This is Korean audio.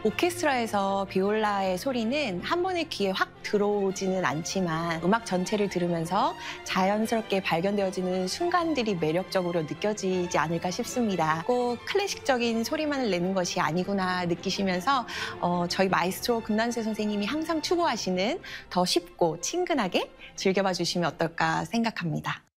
오케스트라에서 비올라의 소리는 한 번에 귀에 확 들어오지는 않지만 음악 전체를 들으면서 자연스럽게 발견되어지는 순간들이 매력적으로 느껴지지 않을까 싶습니다. 꼭 클래식적인 소리만을 내는 것이 아니구나 느끼시면서 저희 마이스트로 금난세 선생님이 항상 추구하시는 더 쉽고 친근하게 즐겨봐 주시면 어떨까 생각합니다.